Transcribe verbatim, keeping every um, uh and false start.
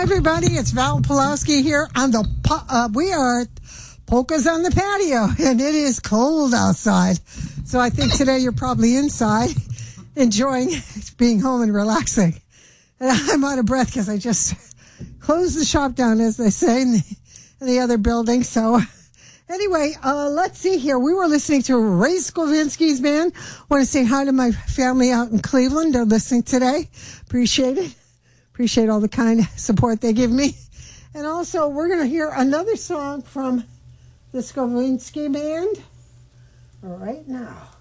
Hi, everybody. It's Val Pulowski here on the, uh, we are Polkas on the patio, and it is cold outside. So I think today you're probably inside enjoying being home and relaxing. And I'm out of breath because I just closed the shop down, as they say, in the, in the other building. So anyway, uh, let's see here. We were listening to Ray Skowinski's band. Want to say hi to my family out in Cleveland. They're listening today. Appreciate it. Appreciate all the kind support they give me. And also, we're going to hear another song from the Skowinski band right now.